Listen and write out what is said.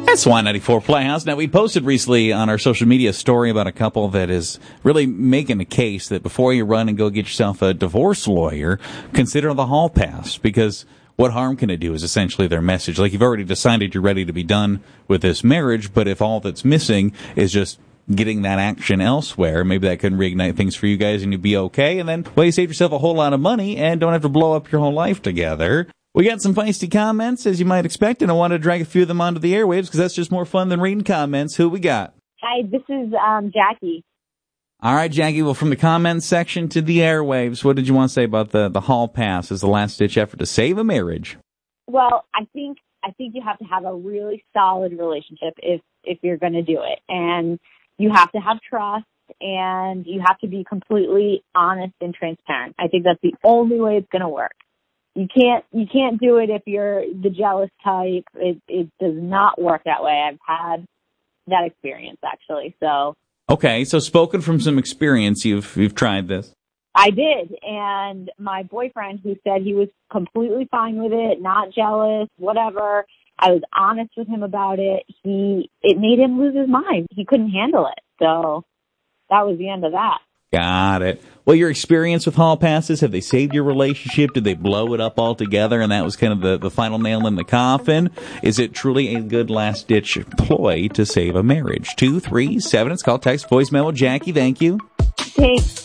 That's Y94 Playhouse. Now, we posted recently on our social media story about a couple that is really making a case that before you run and go get yourself a divorce lawyer, consider the hall pass, because what harm can it do is essentially their message. Like, you've already decided you're ready to be done with this marriage, but if all that's missing is just getting that action elsewhere, maybe that can reignite things for you guys and you'd be okay. And then, well, you save yourself a whole lot of money and don't have to blow up your whole life together. We got some feisty comments, as you might expect, and I wanted to drag a few of them onto the airwaves because that's just more fun than reading comments. Who we got? Hi, this is Jackie. All right, Jackie. Well, from the comments section to the airwaves, what did you want to say about the hall pass as the last-ditch effort to save a marriage? Well, I think you have to have a really solid relationship if you're going to do it, and you have to have trust, and you have to be completely honest and transparent. I think that's the only way it's going to work. You can't do it if you're the jealous type. It does not work that way. I've had that experience, actually. So okay, so spoken from some experience, you've tried this. I did, and my boyfriend, who said he was completely fine with it, not jealous, whatever, I was honest with him about it. It made him lose his mind. He couldn't handle it. So that was the end of that. Got it. Well, your experience with hall passes, have they saved your relationship? Did they blow it up altogether and that was kind of the final nail in the coffin? Is it truly a good last-ditch ploy to save a marriage? 237, it's called Text Voicemail with Jackie. Thank you. Thanks.